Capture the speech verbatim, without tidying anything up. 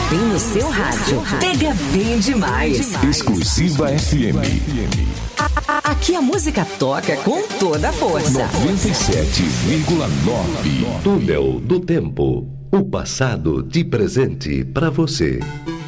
bem no seu rádio. Pega bem demais. Exclusiva F M. Aqui a música toca com toda a força. noventa e sete vírgula nove. Túnel do Tempo. O passado de presente para você.